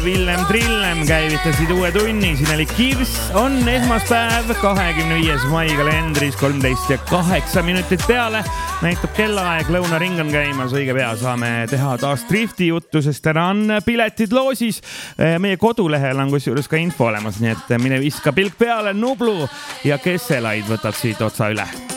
Villem Trillem käivitasid uue tunni, siin oli Kirss, on esmaspäev, 25. mai kalendris, 13 ja 8 minutit peale. Näitab kellaaeg, lõunaring on käimas, õige pea saame teha taas drifti juttu, sest täna on piletid loosis. Meie kodulehel on kusjuures ka info olemas, nii et mine viska pilk peale, Nublu ja Kesselaid võtad siit otsa üle.